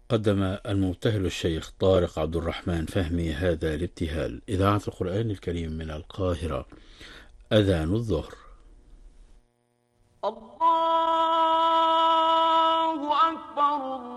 قدم المبتهل الشيخ طارق عبد الرحمن فهمي هذا الابتهال. إذاعة القرآن الكريم من القاهرة. أذان الظهر. الله أكبر.